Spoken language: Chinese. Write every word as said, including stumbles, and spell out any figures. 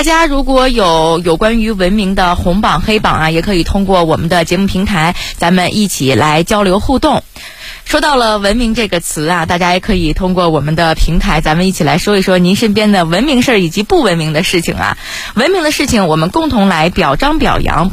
家如果有有关于文明的红榜黑榜啊，也可以通过我们的节目平台，咱们一起来交流互动。说到了文明这个词啊，大家也可以通过我们的平台，咱们一起来说一说您身边的文明事儿以及不文明的事情啊。文明的事情我们共同来表彰表扬，